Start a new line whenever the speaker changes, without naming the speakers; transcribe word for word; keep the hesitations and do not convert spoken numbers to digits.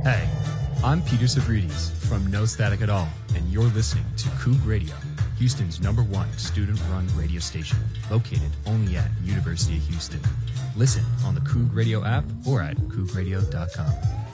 Hey, I'm Peter Savridis from No Static at All, and you're listening to Coug Radio, Houston's number one student-run radio station, located only at University of Houston. Listen on the Coug Radio app or at coug radio dot com.